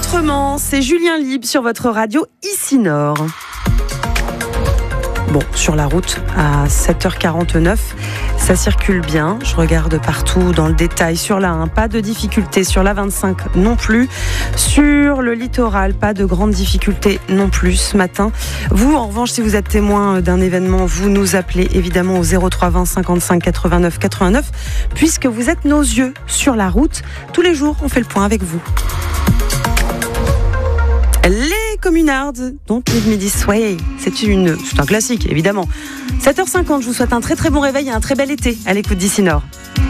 Autrement, c'est Julien Libre sur votre radio Ici Nord. Bon, sur la route à 7h49, ça circule bien. Je regarde partout dans le détail. Sur la 1, pas de difficultés. Sur la 25 non plus. Sur le littoral, pas de grandes difficultés non plus ce matin. Vous, en revanche, si vous êtes témoin d'un événement, vous nous appelez évidemment au 03 20 55 89 89, puisque vous êtes nos yeux sur la route. Tous les jours, on fait le point avec vous. Les communards, donc Leave Me This Way, c'est un classique évidemment. 7h50, je vous souhaite un très très bon réveil et un très bel été à l'écoute d'Ici Nord.